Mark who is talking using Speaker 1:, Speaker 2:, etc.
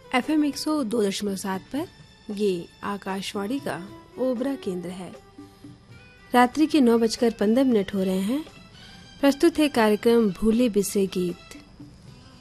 Speaker 1: FM 102.7 पर ये आकाशवाणी का ओबरा केंद्र है। रात्रि के 9:15 हो रहे हैं। प्रस्तुत है कार्यक्रम भूले बिसरे गीत।